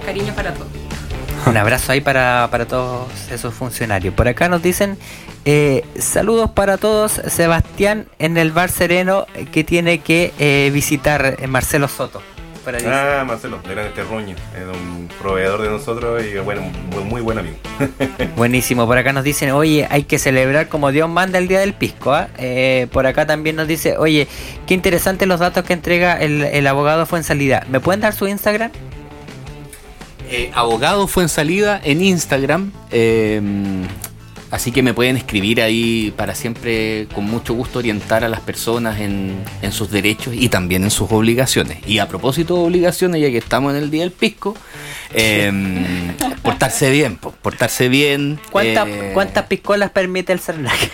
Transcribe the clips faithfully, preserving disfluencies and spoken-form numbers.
cariño para todos. Un abrazo ahí para, para todos esos funcionarios. Por acá nos dicen, eh, saludos para todos, Sebastián en el Bar Sereno que tiene que eh, visitar eh, Marcelo Soto. Por ahí ah, dice. Marcelo, de Gran Terruño, es un proveedor de nosotros y bueno, muy, muy buen amigo. Buenísimo, por acá nos dicen, oye, hay que celebrar como Dios manda el Día del Pisco. ¿eh? Eh, por acá también nos dice, oye, qué interesantes los datos que entrega el, el abogado Fuensalida. ¿Me pueden dar su Instagram? Eh, abogado Fuensalida en Instagram, eh, así que me pueden escribir ahí para siempre con mucho gusto orientar a las personas en, en sus derechos y también en sus obligaciones. Y a propósito de obligaciones, ya que estamos en el Día del Pisco, eh, portarse bien, po, portarse bien. ¿Cuántas, eh... ¿Cuántas piscolas permite el Cernac?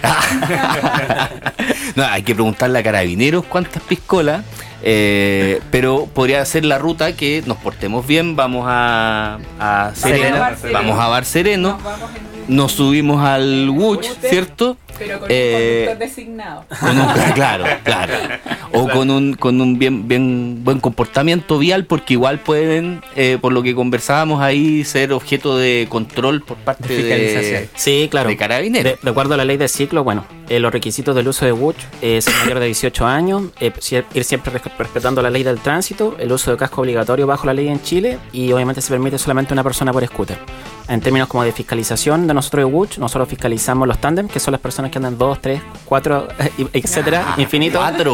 No, hay que preguntarle a Carabineros cuántas piscolas. Eh, pero podría ser la ruta que nos portemos bien, vamos a, a Sereno, Bar Sereno. vamos a Bar Sereno, Nos vamos en nos subimos al Wuch, ¿cierto? Pero con Eh, un conductor designado. Con un, claro, claro. O con un con un bien bien buen comportamiento vial, porque igual pueden, eh, por lo que conversábamos ahí, ser objeto de control por parte De de, fiscalización. Sí, claro. de Carabineros. De, de acuerdo a la ley del ciclo, bueno, eh, los requisitos del uso de Wuch es ser mayor de dieciocho años, eh, si- ir siempre res- respetando la ley del tránsito, el uso de casco obligatorio bajo la ley en Chile y obviamente se permite solamente una persona por scooter. En términos como de fiscalización de nosotros de Wuch, nosotros fiscalizamos los tándem, que son las personas que andan dos, tres, cuatro, etcétera, infinito. Cuatro.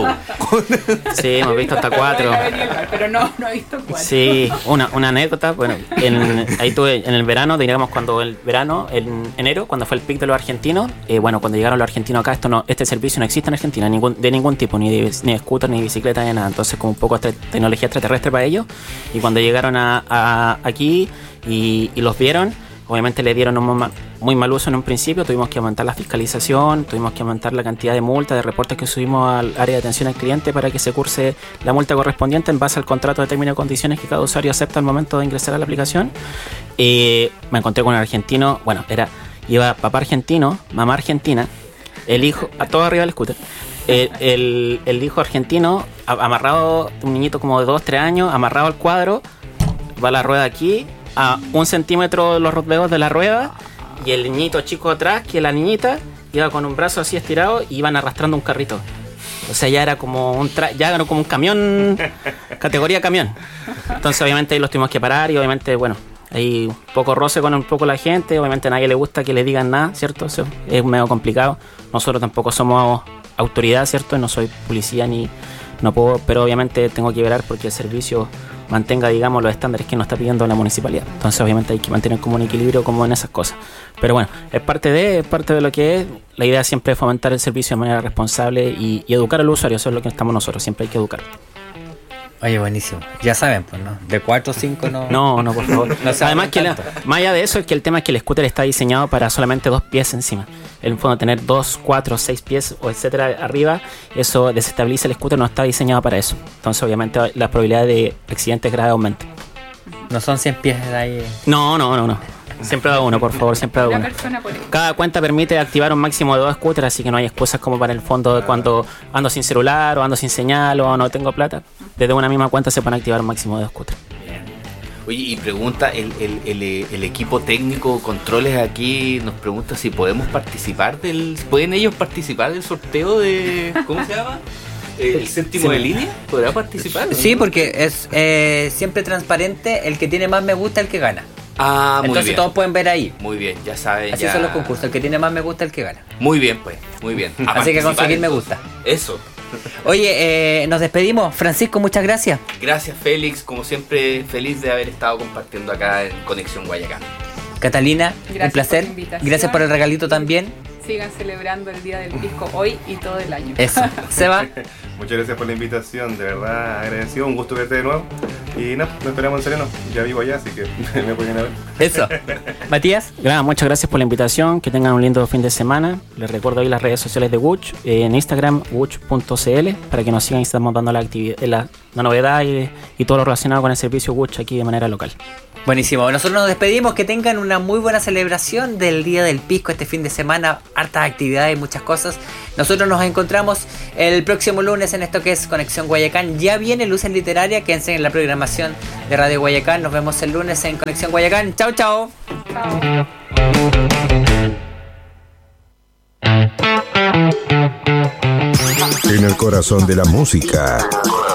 Sí, hemos visto hasta cuatro. Pero no, no he visto cuatro. Sí, una, una anécdota, bueno, en, ahí tuve en el verano, digamos cuando el verano, en enero, cuando fue el pic de los argentinos, eh, bueno, cuando llegaron los argentinos acá, esto no, este servicio no existe en Argentina, ningún, de ningún tipo, ni de, ni de scooter, ni de bicicleta, ni nada, entonces como un poco extra- tecnología extraterrestre para ellos, y cuando llegaron a, a- aquí y, y los vieron, obviamente le dieron un muy mal, muy mal uso en un principio, tuvimos que aumentar la fiscalización, tuvimos que aumentar la cantidad de multas, de reportes que subimos al área de atención al cliente para que se curse la multa correspondiente en base al contrato de términos y condiciones que cada usuario acepta al momento de ingresar a la aplicación. Eh, me encontré con un argentino, bueno, era iba papá argentino, mamá argentina, el hijo, a todo arriba del scooter. El, el, el hijo argentino a- amarrado, un niñito como de dos, tres años, amarrado al cuadro, va la rueda aquí, a un centímetro de los rodeos de la rueda, y el niñito chico atrás, que la niñita iba con un brazo así estirado y iban arrastrando un carrito. O sea, ya era como un tra- ya era como un camión, categoría camión. Entonces obviamente ahí los tuvimos que parar y obviamente, bueno, hay un poco roce con un poco la gente, obviamente a nadie le gusta que le digan nada, ¿cierto? Eso es medio complicado. Nosotros tampoco somos autoridad, ¿cierto? No soy policía ni no puedo, pero obviamente tengo que velar porque el servicio mantenga, digamos, los estándares que nos está pidiendo la municipalidad. Entonces obviamente hay que mantener como un equilibrio como en esas cosas. Pero bueno, es parte de, es parte de lo que es. La idea siempre es fomentar el servicio de manera responsable y, y educar al usuario, eso es lo que estamos nosotros, siempre hay que educar. Oye, buenísimo. Ya saben, pues, ¿no? De cuatro o cinco no... No, no, por favor. No se Además, hablen que la- tanto. más allá de eso, es que el tema es que el scooter está diseñado para solamente dos pies encima. En el fondo, tener dos, cuatro, seis pies o etcétera arriba, eso desestabiliza el scooter, no está diseñado para eso. Entonces, obviamente, la probabilidad de accidentes graves aumenta. No son cien pies de ahí. No, no, no, no. Siempre da uno, por favor, siempre da Una uno. persona por ejemplo. Cada cuenta permite activar un máximo de dos scooters, así que no hay excusas como para el fondo de cuando ando sin celular o ando sin señal o no tengo plata. Desde una misma cuenta se pueden activar un máximo de dos scooters. Oye, y pregunta, el, el, el, el equipo técnico controles aquí nos pregunta si podemos participar del... ¿Pueden ellos participar del sorteo de... ¿Cómo se llama? ¿El séptimo Sí. de línea? ¿Podrá participar? Sí, porque es eh, siempre transparente, el que tiene más me gusta el que gana. Ah, muy Entonces bien. todos pueden ver ahí. Muy bien, ya saben. Así ya... son los concursos, el que tiene más me gusta el que gana. Muy bien, pues, muy bien. A Así que participar, conseguir me entonces. gusta. Eso. Oye, eh, nos despedimos. Francisco, muchas gracias. Gracias, Félix. Como siempre, feliz de haber estado compartiendo acá en Conexión Guayacán. Catalina, Gracias un placer. por la invitación. Gracias por el regalito también. Sigan celebrando el Día del Pisco hoy y todo el año. Eso. Seba, Muchas gracias por la invitación, de verdad agradecido, un gusto verte de nuevo. Y nada, nos esperamos en Sereno, ya vivo allá, así que me pueden a ver. eso. Matías. Gra- Muchas gracias por la invitación, que tengan un lindo fin de semana. Les recuerdo ahí las redes sociales de Wuch, eh, en Instagram, wuch punto c l, para que nos sigan y estamos dando la, actividad, la, la novedad y, y todo lo relacionado con el servicio Wuch aquí de manera local. Buenísimo. Nosotros nos despedimos. Que tengan una muy buena celebración del Día del Pisco este fin de semana. Hartas actividades, muchas cosas. Nosotros nos encontramos el próximo lunes en esto que es Conexión Guayacán. Ya viene Luces Literaria. Quédense en la programación de Radio Guayacán. Nos vemos el lunes en Conexión Guayacán. Chao, chao. Chao. En el corazón de la música.